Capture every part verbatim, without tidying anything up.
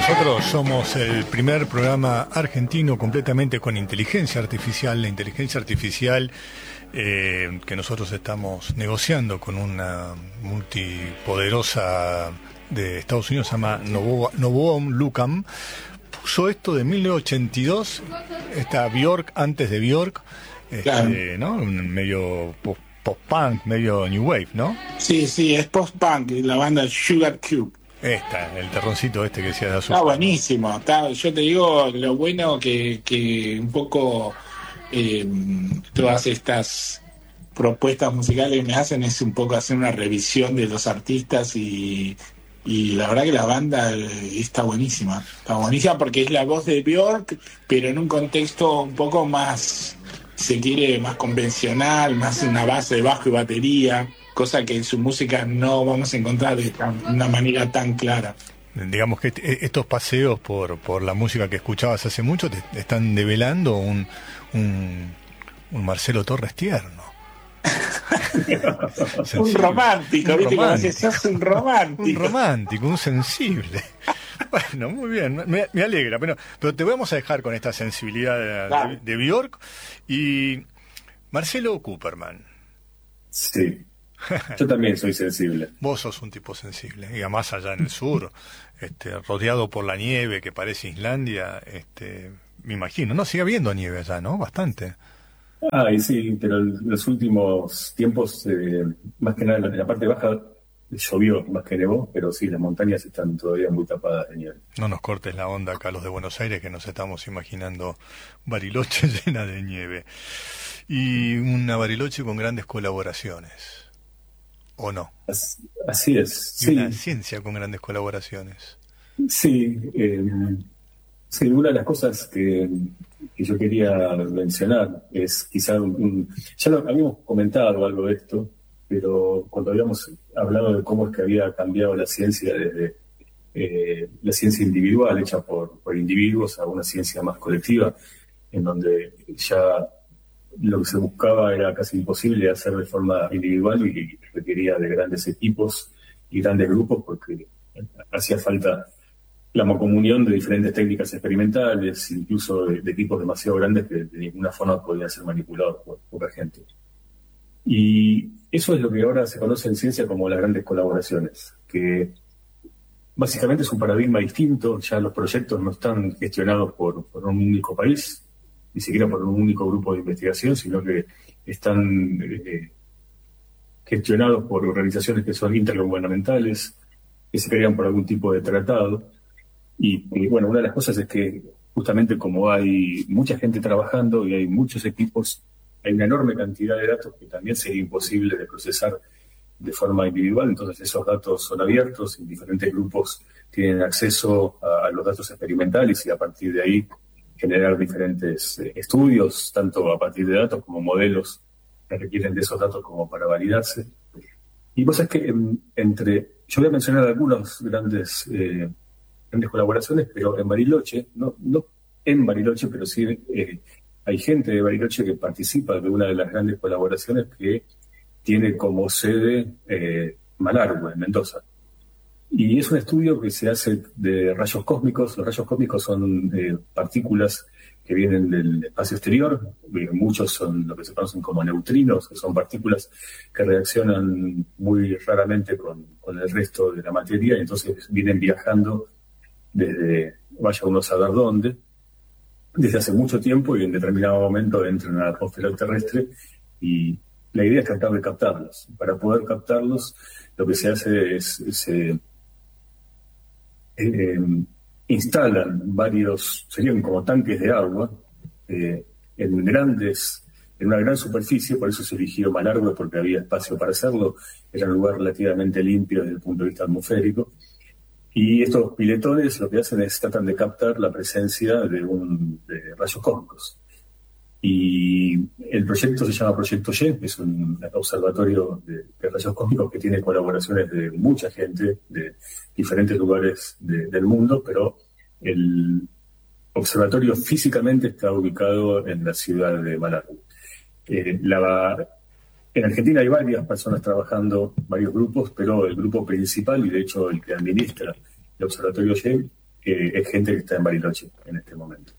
Nosotros somos el primer programa argentino completamente con inteligencia artificial. La inteligencia artificial eh, que nosotros estamos negociando con una multipoderosa de Estados Unidos, se llama Novo, Novoa Lucam, puso esto de mil novecientos ochenta y dos, está Björk antes de Björk, este, Claro. ¿no? Un medio post, post-punk, medio new wave, ¿no? Sí, sí, es post-punk, la banda Sugar Cube. Esta, el terroncito este que decía de azúcar. Está buenísimo, está, yo te digo lo bueno que, que un poco eh, todas estas propuestas musicales me hacen es un poco hacer una revisión de los artistas y, y la verdad que la banda eh, está buenísima, está buenísima porque es la voz de Björk, pero en un contexto un poco más, se quiere, más convencional, más una base de bajo y batería, cosa que en su música no vamos a encontrar de tan- una manera tan clara. Digamos que est- estos paseos por, por la música que escuchabas hace mucho te están develando un, un, un Marcelo Torres tierno. Un Sensible. romántico, Un ¿viste? Como romántico. dices, sos un romántico. Un romántico, un sensible. Bueno, muy bien, me, me alegra. Pero, pero te vamos a dejar con esta sensibilidad de, Claro. de, de Björk. Y Marcelo Cooperman, Sí, yo también soy sensible. vos sos un tipo sensible. Y además allá en el sur, este, rodeado por la nieve que parece Islandia, este, me imagino. No, sigue habiendo nieve allá, ¿no? Bastante. Ay, sí, pero en los últimos tiempos, eh, más que nada en la, en la parte baja, llovió más que nevó, pero sí, las montañas están todavía muy tapadas de nieve. No nos cortes la onda acá los de Buenos Aires, que nos estamos imaginando Bariloche llena de nieve. Y una Bariloche con grandes colaboraciones. ¿O no? As- Así es, Y sí, una ciencia con grandes colaboraciones. sí. eh, sí, una de las cosas que, que yo quería mencionar es quizá un, un- ya lo habíamos comentado algo de esto, pero cuando habíamos hablado de cómo es que había cambiado la ciencia desde eh, la ciencia individual hecha por, por individuos a una ciencia más colectiva, en donde ya lo que se buscaba era casi imposible hacer de forma individual y requería de grandes equipos y grandes grupos porque hacía falta la comunión de diferentes técnicas experimentales, incluso de, de equipos demasiado grandes que de ninguna forma podían ser manipulados por poca gente. Y eso es lo que ahora se conoce en ciencia como las grandes colaboraciones, que básicamente es un paradigma distinto. Ya los proyectos no están gestionados por, por un único país, ni siquiera por un único grupo de investigación, sino que están eh, gestionados por organizaciones que son intergubernamentales, que se crean por algún tipo de tratado. Y, y, bueno, una de las cosas es que justamente como hay mucha gente trabajando y hay muchos equipos, hay una enorme cantidad de datos que también sería imposible de procesar de forma individual. Entonces esos datos son abiertos y diferentes grupos tienen acceso a, a los datos experimentales y a partir de ahí generar diferentes eh, estudios, tanto a partir de datos como modelos que requieren de esos datos como para validarse. Y vos sabés que en, entre, yo voy a mencionar algunos grandes... Eh, grandes colaboraciones, pero en Bariloche, no, no en Bariloche, pero sí eh, hay gente de Bariloche que participa de una de las grandes colaboraciones que tiene como sede eh, Malargüe, en Mendoza. Y es un estudio que se hace de rayos cósmicos. Los rayos cósmicos son eh, partículas que vienen del espacio exterior. Muchos son lo que se conocen como neutrinos, que son partículas que reaccionan muy raramente con, con el resto de la materia, y entonces vienen viajando desde, vaya uno a saber dónde, desde hace mucho tiempo, y en determinado momento entran a la atmósfera terrestre, y la idea es tratar de captarlos. Para poder captarlos, lo que se hace es, se eh, instalan varios, serían como tanques de agua, eh, en grandes, en una gran superficie. Por eso se eligió Malargüe, porque había espacio para hacerlo, era un lugar relativamente limpio desde el punto de vista atmosférico. Y estos piletones lo que hacen es tratan de captar la presencia de, un, de rayos cósmicos. Y el proyecto se llama Proyecto Y, es un observatorio de, de rayos cósmicos que tiene colaboraciones de mucha gente de diferentes lugares de, del mundo, pero el observatorio físicamente está ubicado en la ciudad de Malargüe. Eh, la, en Argentina hay varias personas trabajando, varios grupos, pero el grupo principal, y de hecho el que administra el Observatorio Y, eh, es gente que está en Bariloche en este momento.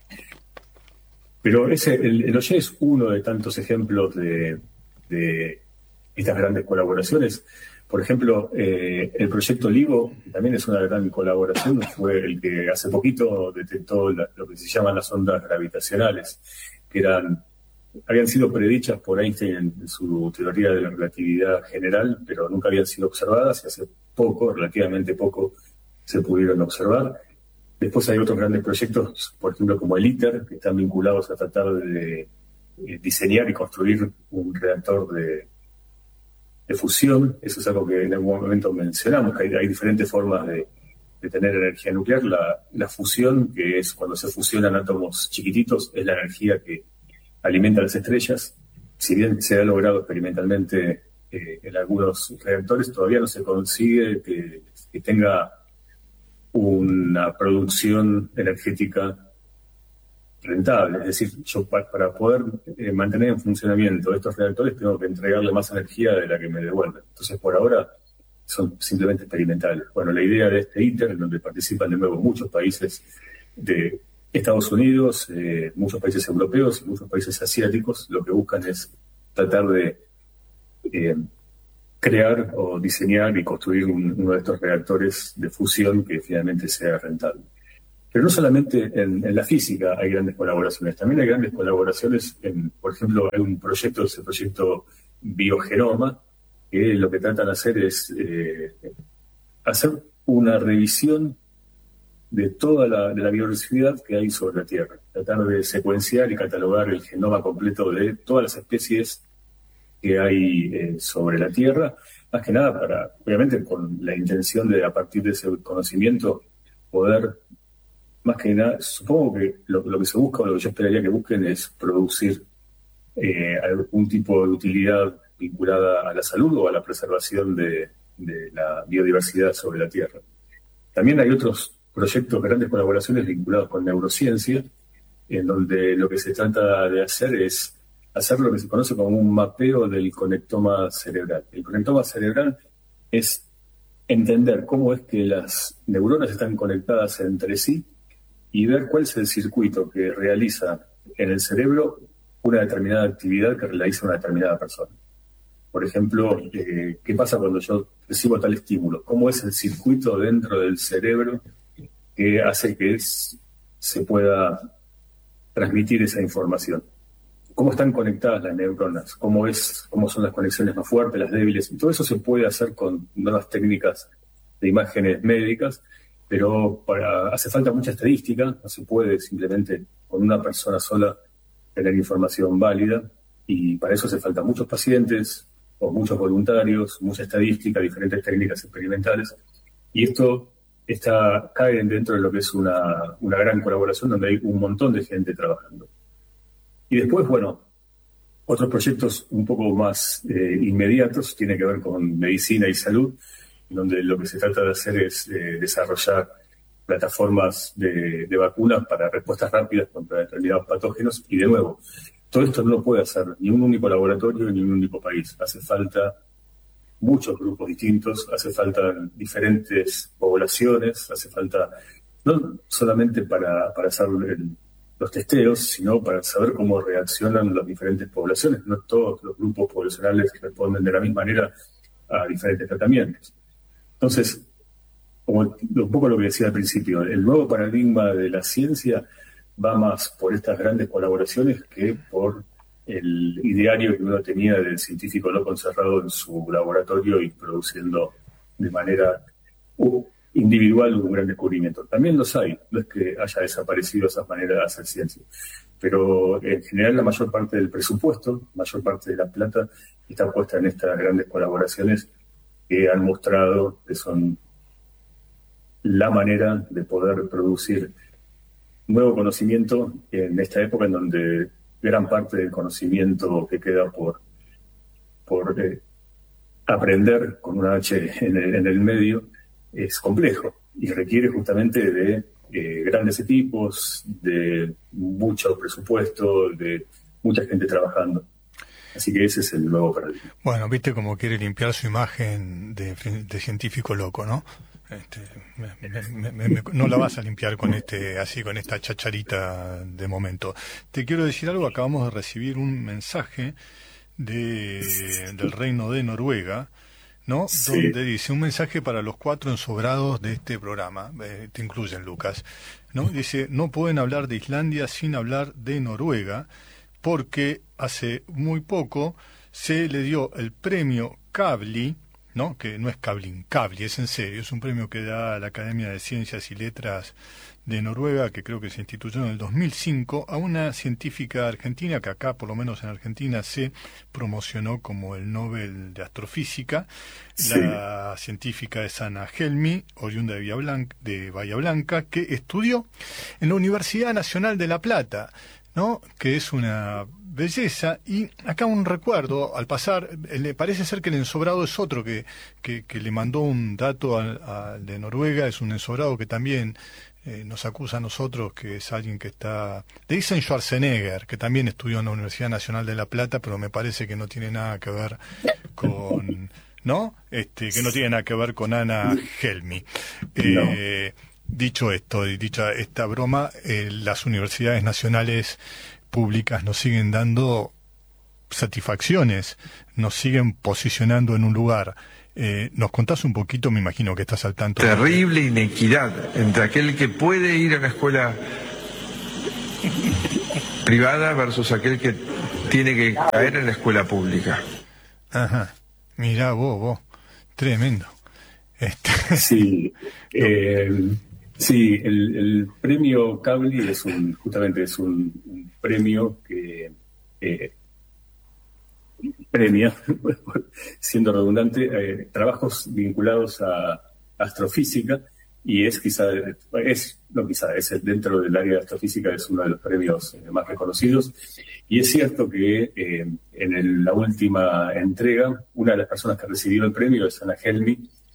Pero ese, el, el Oye es uno de tantos ejemplos de, de estas grandes colaboraciones. Por ejemplo, eh, el proyecto LIGO, que también es una gran colaboración, fue el que hace poquito detectó la, lo que se llaman las ondas gravitacionales, que eran habían sido predichas por Einstein en su teoría de la relatividad general, pero nunca habían sido observadas y hace poco, relativamente poco, se pudieron observar. Después hay otros grandes proyectos, por ejemplo, como el ITER, que están vinculados a tratar de eh, diseñar y construir un reactor de, de fusión. Eso es algo que en algún momento mencionamos, que hay, hay diferentes formas de, de tener energía nuclear. La, la fusión, que es cuando se fusionan átomos chiquititos, es la energía que alimenta las estrellas. Si bien se ha logrado experimentalmente eh, en algunos reactores, todavía no se consigue que, que tenga una producción energética rentable. Es decir, yo pa para poder eh, mantener en funcionamiento estos reactores tengo que entregarle más energía de la que me devuelven. Entonces, por ahora, son simplemente experimentales. Bueno, la idea de este ITER, en donde participan de nuevo muchos países de Estados Unidos, eh, muchos países europeos y muchos países asiáticos, lo que buscan es tratar de eh, crear o diseñar y construir un, uno de estos reactores de fusión que finalmente sea rentable. Pero no solamente en, en la física hay grandes colaboraciones, también hay grandes colaboraciones en, por ejemplo, hay un proyecto, ese proyecto Biogenoma, que lo que tratan de hacer es eh, hacer una revisión de toda la, de la biodiversidad que hay sobre la Tierra. Tratar de secuenciar y catalogar el genoma completo de todas las especies que hay eh, sobre la Tierra, más que nada para, obviamente, con la intención de, a partir de ese conocimiento, poder, más que nada, supongo que lo, lo que se busca, o lo que yo esperaría que busquen, es producir eh, algún tipo de utilidad vinculada a la salud o a la preservación de, de la biodiversidad sobre la Tierra. También hay otros proyectos, grandes colaboraciones vinculados con neurociencia, en donde lo que se trata de hacer es hacer lo que se conoce como un mapeo del conectoma cerebral. El conectoma cerebral es entender cómo es que las neuronas están conectadas entre sí y ver cuál es el circuito que realiza en el cerebro una determinada actividad que realiza una determinada persona. Por ejemplo, eh, ¿qué pasa cuando yo recibo tal estímulo? ¿Cómo es el circuito dentro del cerebro que hace que es, se pueda transmitir esa información? ¿Cómo están conectadas las neuronas? ¿Cómo, es, cómo son las conexiones más fuertes, las débiles? Y todo eso se puede hacer con nuevas técnicas de imágenes médicas, pero para, hace falta mucha estadística. No se puede simplemente con una persona sola tener información válida, y para eso hace falta muchos pacientes o muchos voluntarios, mucha estadística, diferentes técnicas experimentales. Y esto está, cae dentro de lo que es una, una gran colaboración donde hay un montón de gente trabajando. Y después, bueno, otros proyectos un poco más eh, inmediatos tienen que ver con medicina y salud, donde lo que se trata de hacer es eh, desarrollar plataformas de, de vacunas para respuestas rápidas contra determinados patógenos. Y de nuevo, todo esto no lo puede hacer ni un único laboratorio ni un único país. Hace falta muchos grupos distintos, hace falta diferentes poblaciones, hace falta no solamente para, para hacer el, los testeos, sino para saber cómo reaccionan las diferentes poblaciones. No todos los grupos poblacionales responden de la misma manera a diferentes tratamientos. Entonces, como un poco lo que decía al principio, el nuevo paradigma de la ciencia va más por estas grandes colaboraciones que por el ideario que uno tenía del científico loco encerrado en su laboratorio y produciendo de manera individual un gran descubrimiento. También los hay, no es que haya desaparecido esas maneras de hacer ciencia, pero en general la mayor parte del presupuesto, mayor parte de la plata está puesta en estas grandes colaboraciones que han mostrado que son la manera de poder producir nuevo conocimiento en esta época en donde gran parte del conocimiento que queda por, por eh, aprender con una H en el, en el medio es complejo y requiere justamente de eh, grandes equipos, de mucho presupuesto, de mucha gente trabajando. Así que ese es el nuevo paradigma. Bueno, viste cómo quiere limpiar su imagen de, de científico loco, ¿no? Este, me, me, me, me, no la vas a limpiar con este así con esta chacharita de momento. Te quiero decir algo, acabamos de recibir un mensaje de del Reino de Noruega, ¿no? Sí. Donde dice un mensaje para los cuatro ensobrados de este programa, eh, te incluyen, Lucas, ¿no? Dice, no pueden hablar de Islandia sin hablar de Noruega, porque hace muy poco se le dio el premio Kavli, ¿no? Que no es Kablin, Kavli, es en serio, es un premio que da la Academia de Ciencias y Letras de Noruega, que creo que se instituyó en el dos mil cinco, a una científica argentina, que acá, por lo menos en Argentina, se promocionó como el Nobel de Astrofísica. Sí. La científica es Anna Helmi, oriunda de, Villa Blanca, de Bahía Blanca, que estudió en la Universidad Nacional de La Plata, ¿no? Que es una belleza. Y acá un recuerdo, al pasar, le parece ser que el ensobrado es otro que, que, que le mandó un dato al, al de Noruega, es un ensobrado que también eh, nos acusa a nosotros, que es alguien que está... Le dicen Schwarzenegger, que también estudió en la Universidad Nacional de La Plata, pero me parece que no tiene nada que ver con... ¿no? Este, que no tiene nada que ver con Anna Helmi. Eh, no. Dicho esto, y dicha esta broma, eh, las universidades nacionales públicas nos siguen dando satisfacciones, nos siguen posicionando en un lugar. Eh, ¿Nos contás un poquito? Me imagino que estás al tanto. Terrible inequidad entre aquel que puede ir a la escuela privada versus aquel que tiene que caer en la escuela pública. Ajá, mirá vos, vos, tremendo. Este... Sí, eh... Sí, el, el premio Kavli es un, justamente es un, un premio que eh, premia, siendo redundante, eh, trabajos vinculados a astrofísica, y es quizá, es, no quizá, es dentro del área de astrofísica es uno de los premios eh, más reconocidos. Y es cierto que eh, en el, la última entrega, una de las personas que recibió el premio es Anna Helmi,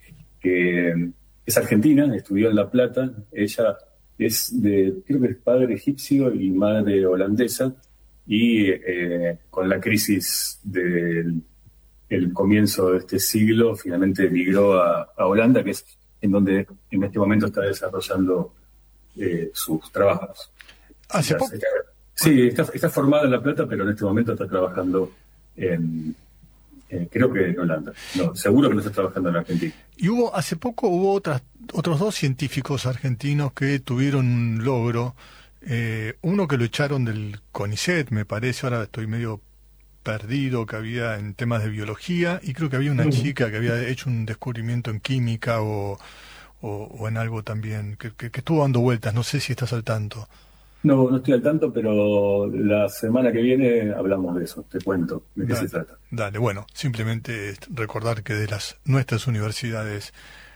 que es argentina, estudió en La Plata. Ella es de, creo que es padre egipcio y madre holandesa, y eh, con la crisis del el comienzo de este siglo, finalmente emigró a, a Holanda, que es en donde en este momento está desarrollando eh, sus trabajos. ¿Hace poco? Sí, está, está formada en La Plata, pero en este momento está trabajando en... Eh, creo que en Holanda. No, seguro que no está trabajando en Argentina. Y hubo, hace poco hubo otras, otros dos científicos argentinos que tuvieron un logro. Eh, uno que lo echaron del CONICET, me parece, ahora estoy medio perdido, que había en temas de biología, y creo que había una uh-huh. chica que había hecho un descubrimiento en química o, o, o en algo también, que, que, que estuvo dando vueltas. No sé si estás al tanto. No, no estoy al tanto, pero la semana que viene hablamos de eso, te cuento de qué dale, se trata. Dale, bueno, simplemente recordar que de las nuestras universidades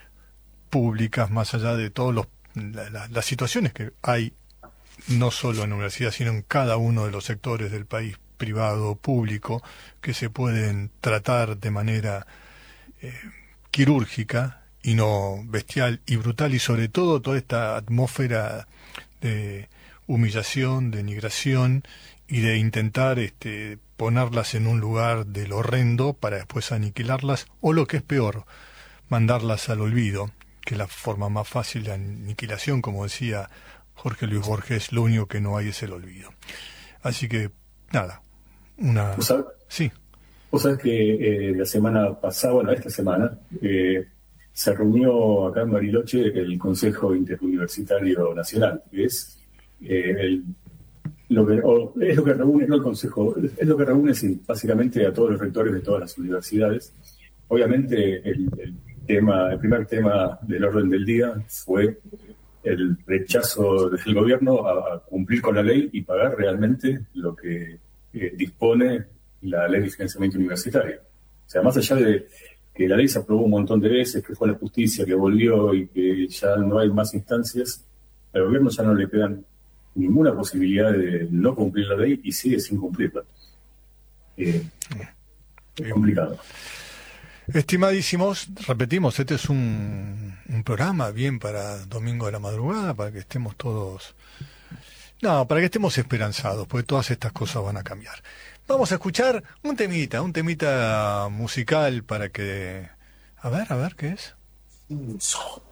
públicas, más allá de todos los la, la, las situaciones que hay, no solo en la universidad, sino en cada uno de los sectores del país, privado o público, que se pueden tratar de manera eh, quirúrgica y no bestial y brutal, y sobre todo toda esta atmósfera de humillación, denigración y de intentar este, ponerlas en un lugar del horrendo para después aniquilarlas, o lo que es peor, mandarlas al olvido, que es la forma más fácil de aniquilación. Como decía Jorge Luis Borges, lo único que no hay es el olvido. Así que, nada, una... ¿Vos sabés? Sí. Vos sabés que eh, la semana pasada, bueno, esta semana, eh, se reunió acá en Bariloche el Consejo Interuniversitario Nacional, que es Eh, el, lo que, o, es lo que reúne, no el Consejo, es lo que reúne sí, básicamente a todos los rectores de todas las universidades. Obviamente el, el tema, el primer tema del orden del día fue el rechazo del gobierno a, a cumplir con la ley y pagar realmente lo que eh, dispone la ley de financiamiento universitario. O sea, más allá de que la ley se aprobó un montón de veces, que fue la justicia que volvió y que ya no hay más instancias, al gobierno ya no le quedan ninguna posibilidad de no cumplir la ley y sigue sin cumplirla. Eh, es complicado. Estimadísimos, repetimos, este es un, un programa bien para domingo de la madrugada, para que estemos todos... No, para que estemos esperanzados, porque todas estas cosas van a cambiar. Vamos a escuchar un temita, un temita musical para que... A ver, a ver, ¿qué es? Mm, so.